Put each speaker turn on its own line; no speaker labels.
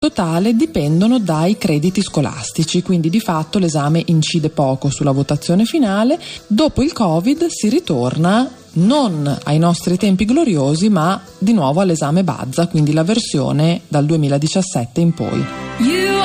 totale dipendono dai crediti scolastici, quindi di fatto l'esame incide poco sulla votazione finale. Dopo il Covid si ritorna non ai nostri tempi gloriosi, ma di nuovo all'esame Bazza, quindi la versione dal 2017 in poi.